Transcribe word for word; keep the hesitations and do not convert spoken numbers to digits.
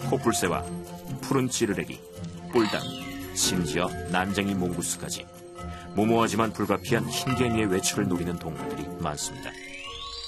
코뿔새와 푸른 지르레기, 뿔당, 심지어 난쟁이 몽구스까지 무모하지만 불가피한 흰개미의 외출을 노리는 동물들이 많습니다.